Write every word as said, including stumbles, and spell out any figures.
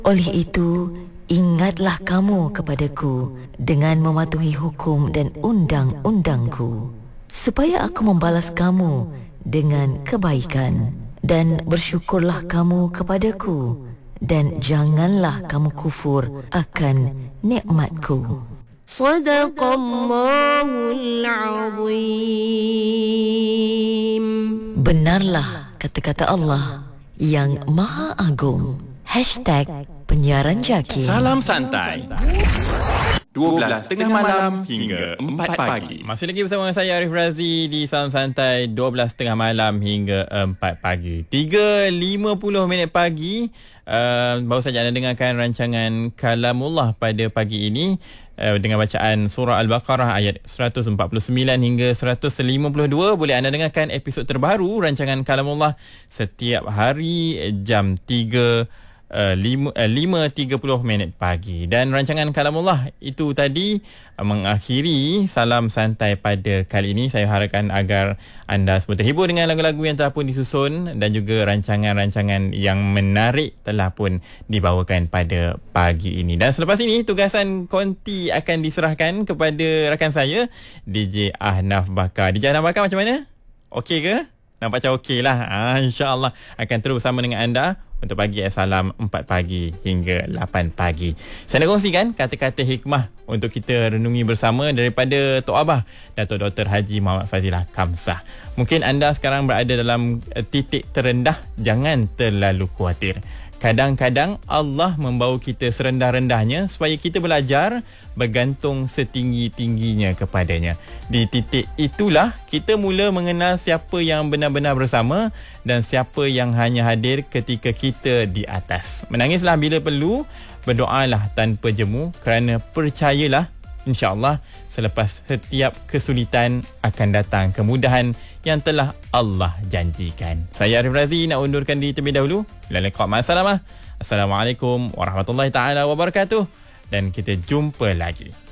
Oleh itu, ingatlah kamu kepadaku dengan mematuhi hukum dan undang-undangku, supaya aku membalas kamu dengan kebaikan. Dan bersyukurlah kamu kepadaku, dan janganlah kamu kufur akan nikmatku. Sadaqallahul azim. Benarlah kata-kata Allah yang Maha Agung. Hashtag Penyiaran Jaki. Salam santai. dua belas tengah malam hingga empat pagi. Masih lagi bersama saya Arif Razi di Salam Santai dua belas tengah malam hingga empat pagi. tiga lima puluh minit pagi. Uh, baru saja anda dengarkan rancangan Kalamullah pada pagi ini uh, dengan bacaan surah Al-Baqarah ayat seratus empat puluh sembilan hingga seratus lima puluh dua. Boleh anda dengarkan episod terbaru rancangan Kalamullah setiap hari jam tiga Uh, lima tiga puluh minit pagi. Dan rancangan Kalamullah itu tadi uh, mengakhiri Salam Santai pada kali ini. Saya harapkan agar anda semua terhibur dengan lagu-lagu yang telah pun disusun dan juga rancangan-rancangan yang menarik telah pun dibawakan pada pagi ini. Dan selepas ini tugasan konti akan diserahkan kepada rakan saya D J Ahnaf Bakar. D J Ahnaf Bakar, macam mana? Okey ke? Nampak macam okey lah. Ah, InsyaAllah akan terus bersama dengan anda untuk pagi Salam empat pagi hingga lapan pagi. Saya nak kongsikan kata-kata hikmah untuk kita renungi bersama daripada Tok Abah Datuk Doktor Haji Muhammad Fazilah Kamsah. Mungkin anda sekarang berada dalam titik terendah, jangan terlalu khawatir. Kadang-kadang Allah membawa kita serendah-rendahnya supaya kita belajar bergantung setinggi-tingginya kepadanya. Di titik itulah kita mula mengenal siapa yang benar-benar bersama dan siapa yang hanya hadir ketika kita di atas. Menangislah bila perlu, berdoalah tanpa jemu kerana percayalah, insya-Allah selepas setiap kesulitan akan datang kemudahan yang telah Allah janjikan. Saya Arif Razi nak undurkan diri terlebih dahulu. Lalaqa ma'assalamah. Assalamualaikum warahmatullahi taala wabarakatuh dan kita jumpa lagi.